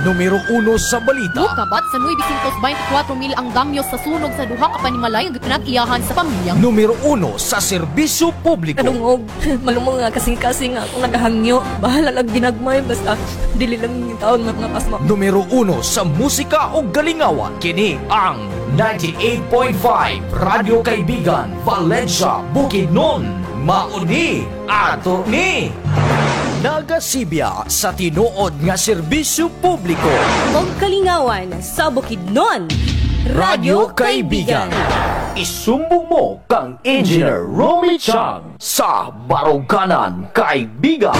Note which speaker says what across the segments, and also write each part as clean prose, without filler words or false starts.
Speaker 1: numero 1 sa balita.
Speaker 2: Kabat sa 924 mil ang damyos sa sunog sa duha ka panimalay ang pinag-iyahan sa pamilyang.
Speaker 1: Numero 1 sa serbisyo publiko.
Speaker 3: Kanungog, malumong nga kasing-kasing nga kung nagahangyo. Bahala lang ginagmay, basta dili lang yung taon nga pasma.
Speaker 1: Numero 1 sa musika o galingawan. Kini ang 98.5 Radyo Kaibigan, Valencia, Bukidnon. Mauni ato ni nagasibya sa tinuod nga serbisyo publiko.
Speaker 3: Og kalingawan sa Bukidnon,
Speaker 1: Radyo Kaibigan. Isumbong mo kang Engineer Romy Chang sa Baruganan, Kaibigan.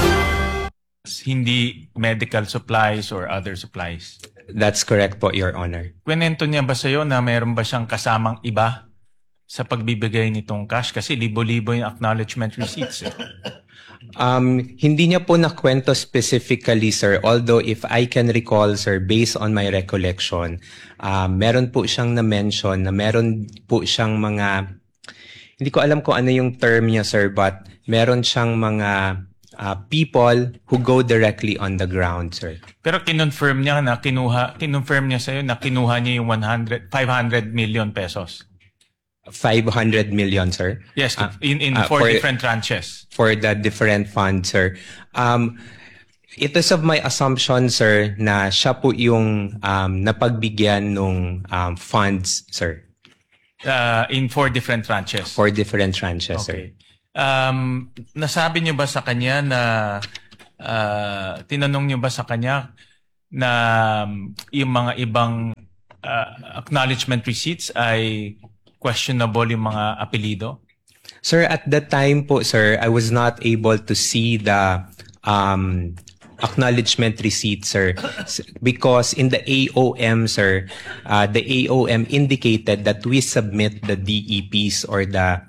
Speaker 4: Hindi medical supplies or other supplies.
Speaker 5: That's correct po, Your Honor.
Speaker 4: Kwento niya ba sa'yo na mayroon ba siyang kasamang iba sa pagbibigay nitong cash? Kasi libo-libo yung acknowledgement receipts.
Speaker 5: Hindi niya po nakwento specifically, sir. Although if I can recall, sir, based on my recollection, meron po siyang na-mention na meron po siyang mga, hindi ko alam kung ano yung term niya, sir, but meron siyang mga people who go directly on the ground, sir.
Speaker 4: Pero kinonfirm niya sa'yo na kinuha niya yung 500 million pesos.
Speaker 5: 500 million, sir?
Speaker 4: Yes, in four different tranches.
Speaker 5: For the different funds, sir. It is of my assumption, sir, na siya po yung napagbigyan nung funds, sir.
Speaker 4: In 4 different tranches.
Speaker 5: 4 different tranches,
Speaker 4: okay.
Speaker 5: Sir.
Speaker 4: Nasabi niyo ba sa kanya na tinanong niyo ba sa kanya na yung mga ibang acknowledgement receipts ay questionable yung mga apelido?
Speaker 5: Sir, at that time po, sir, I was not able to see the acknowledgement receipt, sir, because in the AOM, sir, the AOM indicated that we submit the DEPs or the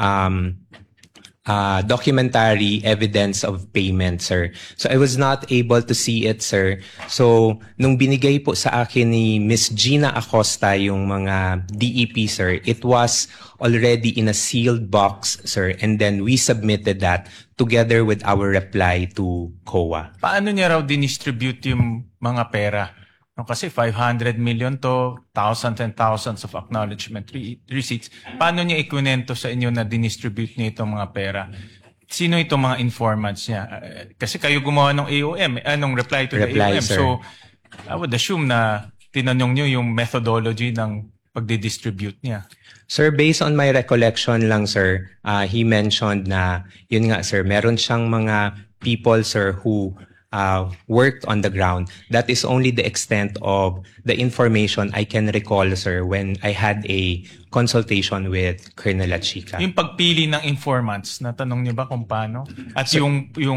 Speaker 5: documentary evidence of payment, sir. So I was not able to see it, sir. So nung binigay po sa akin ni Miss Gina Acosta yung mga DEP, sir, it was already in a sealed box, sir, and then we submitted that together with our reply to COA.
Speaker 4: Paano niya raw dinistribute yung mga pera? Kasi 500 million to, thousands and thousands of acknowledgement receipts. Paano niya ikunento sa inyo na dinistribute niya itong mga pera? Sino itong mga informants niya? Kasi kayo gumawa ng AOM, anong reply to the AOM.
Speaker 5: Sir.
Speaker 4: So, I would assume na tinanong niyo yung methodology ng pagdidistribute niya.
Speaker 5: Sir, based on my recollection lang, sir, he mentioned na, yun nga, sir, meron siyang mga people, sir, who worked on the ground. That is only the extent of the information I can recall, sir, when I had a consultation with Colonel Achica.
Speaker 4: Yung pagpili ng informants, natanong niyo ba kung paano? At so,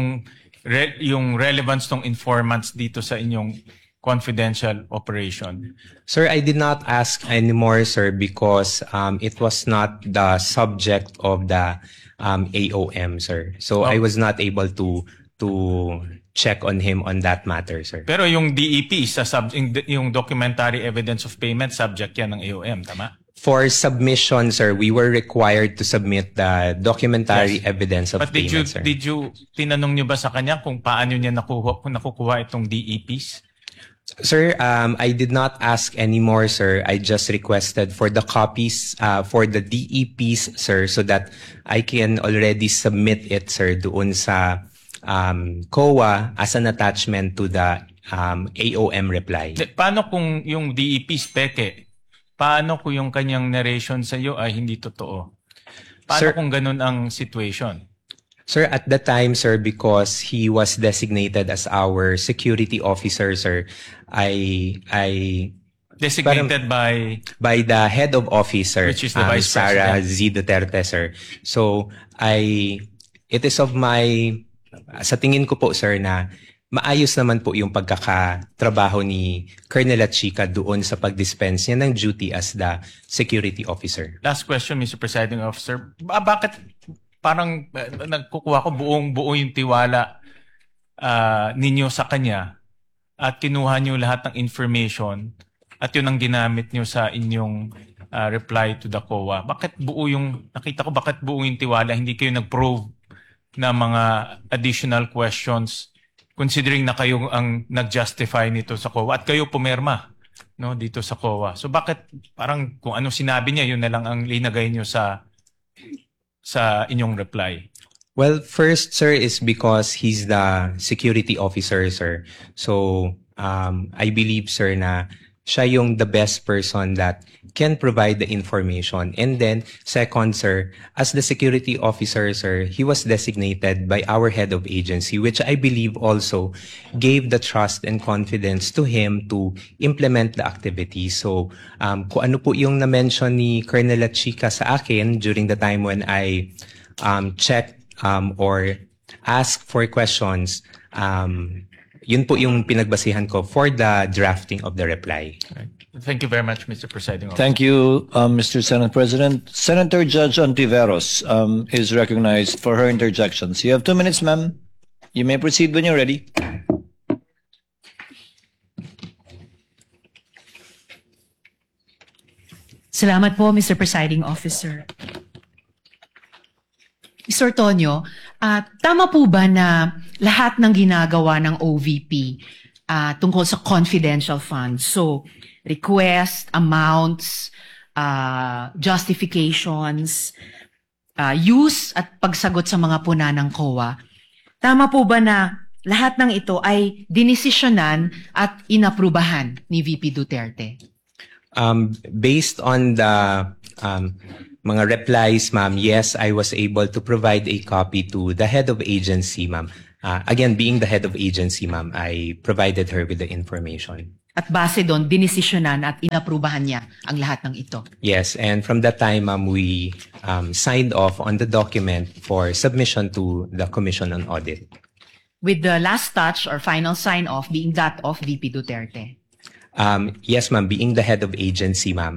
Speaker 4: yung relevance ng informants dito sa inyong confidential operation?
Speaker 5: Sir, I did not ask anymore, sir, because it was not the subject of the AOM, sir. So I was not able to check on him on that matter, sir.
Speaker 4: Pero yung DEP, yung documentary evidence of payment, subject yan ng AOM, tama?
Speaker 5: For submission, sir, we were required to submit the documentary evidence of payment, sir.
Speaker 4: Did you, tinanong nyo ba sa kanya kung paano niya nakukuha itong DEPs?
Speaker 5: Sir, I did not ask anymore, sir. I just requested for the copies, for the DEPs, sir, so that I can already submit it, sir, doon sa COA as an attachment to the AOM reply.
Speaker 4: Paano kung yung DEPs peke? Paano kung yung kanyang narration sa iyo ay hindi totoo? Paano sir, kung ganun ang situation?
Speaker 5: Sir, at the time, sir, because he was designated as our security officer, sir, I
Speaker 4: designated
Speaker 5: by the head of office, sir,
Speaker 4: which is the Vice
Speaker 5: Sara
Speaker 4: President.
Speaker 5: Z. Duterte, sir. So it is of my, sa tingin ko po, sir, na maayos naman po yung pagkakatrabaho ni Colonel Achica doon sa pag-dispense niya ng duty as the security officer.
Speaker 4: Last question, Mr. Presiding Officer. Bakit parang nagkukuha ko buo yung tiwala ninyo sa kanya at kinuha niyo lahat ng information at yun ang ginamit niyo sa inyong reply to the COA? Bakit buo yung, nakita ko bakit buo yung tiwala, hindi kayo nag-probe na mga additional questions considering na kayo ang nag-justify nito sa COA at kayo pumirma, no, dito sa COA. So bakit parang kung ano sinabi niya, yun na lang ang linagay niyo sa inyong reply?
Speaker 5: Well, first, sir, is because he's the security officer, sir. So, I believe, sir, na siya yung the best person that can provide the information. And then, second, sir, as the security officer, sir, he was designated by our head of agency, which I believe also gave the trust and confidence to him to implement the activity. So, kung ano po yung na-mention ni Colonel Chica sa akin during the time when I checked or asked for questions, yun po yung pinagbasihan ko for the drafting of the reply.
Speaker 4: Right. Thank you very much, Mr. Presiding Officer.
Speaker 6: Thank you, Mr. Senate President. Senator Judge Ontiveros is recognized for her interjections. You have 2 minutes, ma'am. You may proceed when you're ready.
Speaker 7: Salamat po, Mr. Presiding Officer. Mr. Tonyo, tama po ba na lahat ng ginagawa ng OVP tungkol sa confidential funds, so request, amounts, justifications, use at pagsagot sa mga puna ng COA, tama po ba na lahat ng ito ay dinesisyonan at inaprubahan ni VP Duterte?
Speaker 5: Based on the mga replies, ma'am, yes, I was able to provide a copy to the head of agency, ma'am. Again, being the head of agency, ma'am, I provided her with the information.
Speaker 7: At base doon, dinesisyonan at inaprubahan niya ang lahat ng ito?
Speaker 5: Yes, and from that time, ma'am, we signed off on the document for submission to the Commission on Audit.
Speaker 7: With the last touch or final sign-off being that of VP Duterte?
Speaker 5: Yes, ma'am. Being the head of agency, ma'am,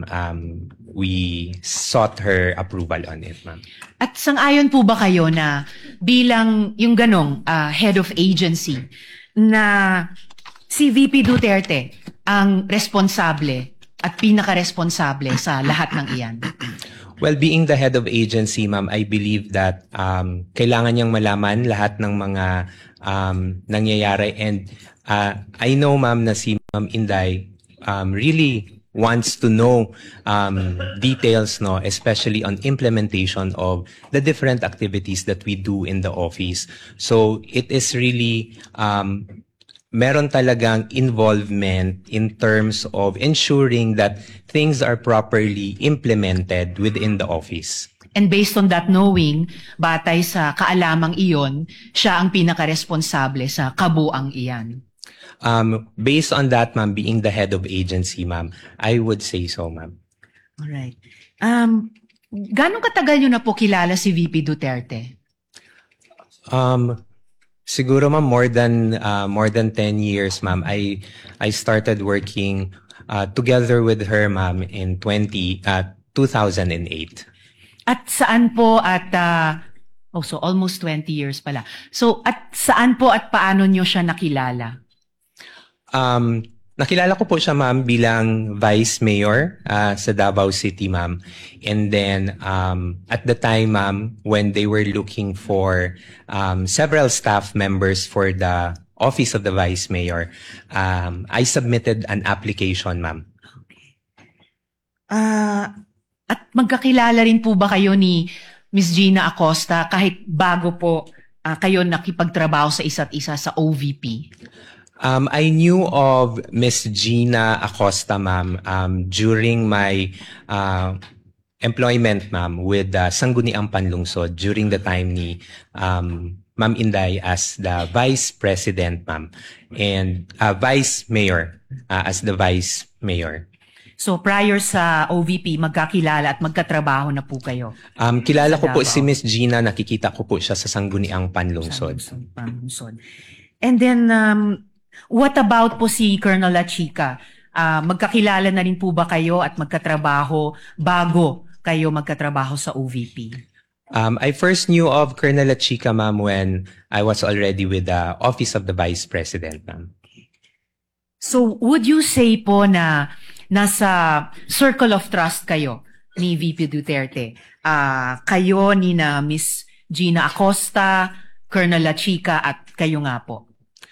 Speaker 5: we sought her approval on it, ma'am.
Speaker 7: At sang-ayon po ba kayo na bilang yung ganong head of agency na si VP Duterte ang responsable at pinaka-responsable sa lahat ng iyan?
Speaker 5: Well, being the head of agency, ma'am, I believe that kailangan niyang malaman lahat ng mga nangyayari. And I know, ma'am, na si Ma'am Inday really wants to know details, no, especially on implementation of the different activities that we do in the office. So it is really meron talagang involvement in terms of ensuring that things are properly implemented within the office.
Speaker 7: And based on that knowing, batay sa kaalamang iyon, siya ang pinaka-responsable sa kabuang iyan.
Speaker 5: Based on that, ma'am, being the head of agency, ma'am, I would say so, ma'am.
Speaker 7: Alright. Gano'ng katagal nyo na po kilala si VP Duterte?
Speaker 5: Siguro, ma'am, more than 10 years, ma'am. I started working together with her, ma'am, in 2008.
Speaker 7: At saan po at so almost 20 years pala. So at saan po at paano nyo siya nakilala?
Speaker 5: Nakilala ko po siya, ma'am, bilang Vice Mayor sa Davao City, ma'am. And then, at the time, ma'am, when they were looking for several staff members for the Office of the Vice Mayor, I submitted an application, ma'am.
Speaker 7: At magkakilala rin po ba kayo ni Ms. Gina Acosta kahit bago po kayo nakipagtrabaho sa isa't isa sa OVP?
Speaker 5: I knew of Miss Gina Acosta, ma'am, during my employment, ma'am, with Sangguniang Panlungsod during the time ni Ma'am Inday as the Vice President, ma'am, and Vice Mayor as the Vice Mayor.
Speaker 7: So prior sa OVP, magkakilala at magkatrabaho na po kayo?
Speaker 5: Kilala ko po si Miss Gina, nakikita ko po siya sa Sangguniang Panlungsod.
Speaker 7: And then, what about po si Colonel La Chica? Magkakilala na rin po ba kayo at magkatrabaho bago kayo magkatrabaho sa OVP?
Speaker 5: I first knew of Colonel La Chica, ma'am, when I was already with the Office of the Vice President, ma'am.
Speaker 7: So, would you say po na nasa circle of trust kayo ni VP Duterte? Kayo ni na Miss Gina Acosta, Colonel La Chica at kayo nga po?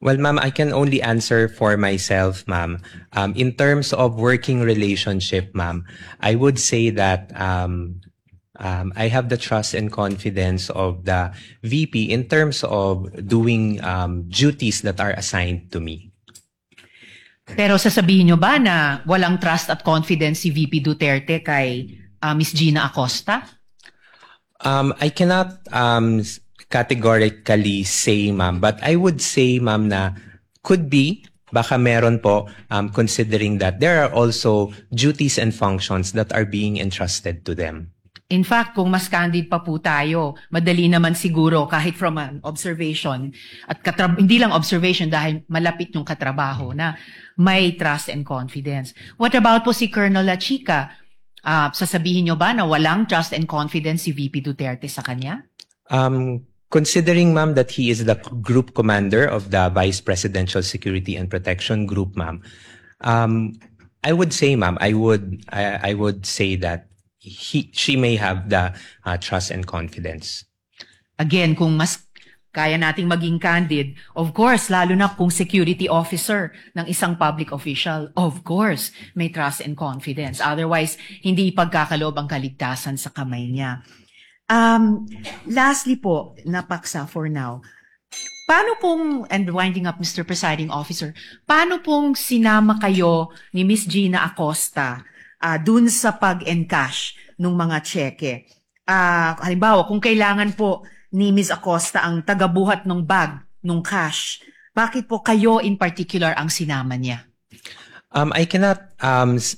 Speaker 5: Well, ma'am, I can only answer for myself, ma'am. In terms of working relationship, ma'am, I would say that I have the trust and confidence of the VP in terms of doing duties that are assigned to me.
Speaker 7: Pero sasabihin nyo ba na walang trust at confidence si VP Duterte kay Miss Gina Acosta?
Speaker 5: I cannot categorically say, ma'am, but I would say, ma'am, na could be, baka meron po, considering that there are also duties and functions that are being entrusted to them.
Speaker 7: In fact, kung mas candid pa po tayo, madali naman siguro kahit from an observation at hindi lang observation dahil malapit yung katrabaho na may trust and confidence. What about po si Colonel La Chica? Sasabihin nyo ba na walang trust and confidence si VP Duterte sa kanya?
Speaker 5: Considering, ma'am, that he is the group commander of the Vice Presidential Security and Protection Group, ma'am, I would say, ma'am, I would say that she may have the trust and confidence.
Speaker 7: Again, kung mas kaya nating maging candid, of course, lalo na kung security officer ng isang public official, of course, may trust and confidence. Otherwise, hindi ipagkakaloob ang kaligtasan sa kamay niya. Lastly po, napaksa for now, paano pong, and winding up Mr. Presiding Officer, paano pong sinama kayo ni Miss Gina Acosta dun sa pag-encash ng mga cheque? Halimbawa, kung kailangan po ni Miss Acosta ang tagabuhat ng bag, ng cash, bakit po kayo in particular ang sinama niya?
Speaker 5: I cannot